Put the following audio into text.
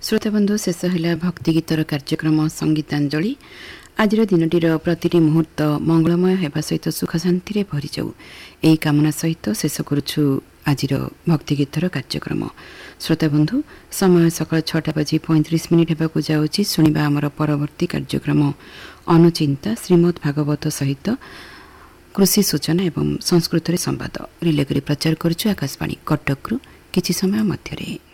श्रोताबंधु शेष है भक्ति गीतर कार्यक्रम संगीतांजलि। आज दिनटी प्रतिटी मुहूर्त मंगलमय होगा सहित सुख शांति भरी जाऊ यही कामना सहित शेष करुछु आज भक्ति गीतर कार्यक्रम। श्रोताबंधु समय सकाल 6:35 होगा जाऊँगी शुणा आमर परवर्ती कार्यक्रम अनुचिंता श्रीमद् भागवत सहित कृषि सूचना एवं संस्कृत संवाद रिले प्रचार करुछु आकाशवाणी कटकरू किछि समय मध्यरे।